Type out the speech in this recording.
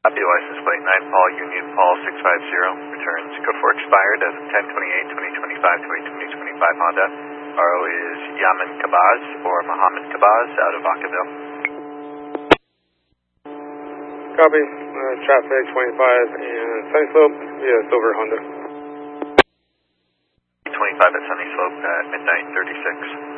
Copy license plate 9 Paul Union Paul 650. Returns code 4 expired as of 10/28/2025 to 8/2025 Honda. RO is Yaman Kabaz or Muhammad Kabaz out of Vacaville. Copy. Traffic 25 and Sunny Slope via Silver Honda. 25 at Sunny Slope at midnight 36.